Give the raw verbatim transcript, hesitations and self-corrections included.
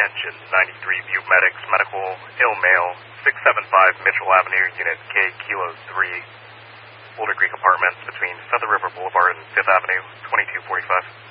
Attention, ninety-three Butte Medics, medical, ill male, six seven five Mitchell Avenue, Unit K Kilo three, Boulder Creek Apartments between Feather River Boulevard and fifth Avenue, twenty-two forty-five.